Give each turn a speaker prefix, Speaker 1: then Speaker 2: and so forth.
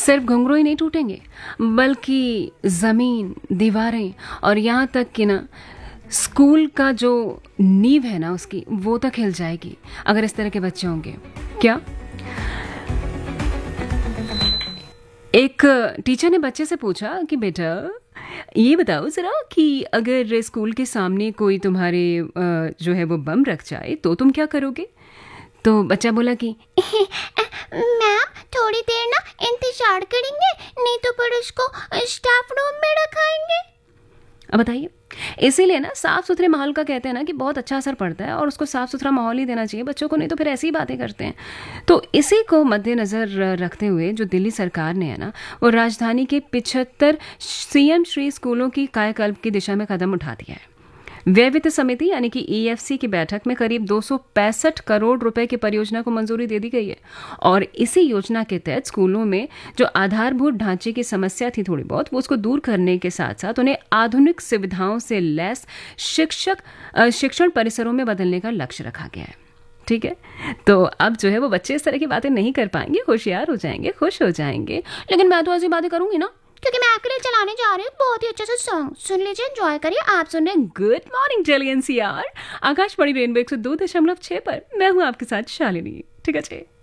Speaker 1: सिर्फ घुंघरू ही नहीं टूटेंगे, बल्कि ज़मीन, दीवारें और यहाँ तक कि ना स्कूल का जो नींव है ना उसकी, वो तक हिल जाएगी अगर इस तरह के बच्चे होंगे। क्या? एक टीचर ने बच्चे से पूछा कि बेटा ये बताओ ज़रा कि अगर स्कूल के सामने कोई तुम्हारे जो है वो बम रख जाए तो तुम क्या करोगे? तो बच्चा बोला कि
Speaker 2: मैम थोड़ी देर ना इंतजार करेंगे, नहीं तो फिर उसको स्टाफ रूम में रखाएंगे।
Speaker 1: अब बताइए, इसीलिए ना साफ सुथरे माहौल का कहते हैं ना कि बहुत अच्छा असर पड़ता है और उसको साफ सुथरा माहौल ही देना चाहिए बच्चों को, नहीं तो फिर ऐसी ही बातें करते हैं। तो इसी को मद्देनज़र रखते हुए जो दिल्ली सरकार ने है ना वो राजधानी के 75 सीएम श्री स्कूलों की कायाकल्प की दिशा में कदम उठा दिया है। व्यय वित्त समिति यानी कि ईएफसी की बैठक में करीब 265 करोड़ रुपए की परियोजना को मंजूरी दे दी गई है और इसी योजना के तहत स्कूलों में जो आधारभूत ढांचे की समस्या थी थोड़ी बहुत, वो उसको दूर करने के साथ साथ उन्हें आधुनिक सुविधाओं से लैस शिक्षण परिसरों में बदलने का लक्ष्य रखा गया है। ठीक है, तो अब जो है वो बच्चे इस तरह की बातें नहीं कर पाएंगे, होशियार हो जाएंगे, खुश हो जाएंगे। लेकिन मैं तो ऐसी बातें करूंगी ना,
Speaker 2: क्योंकि मैं आपके लिए चलाने जा रही हूँ बहुत ही अच्छा सा सॉन्ग, सुन लीजिए, एंजॉय करिए। आप सुन रहे हैं
Speaker 1: good morning Delhi NCR, Akashvani rainbow 102.6 पर। मैं हूँ आपके साथ शालिनी। ठीक है जी।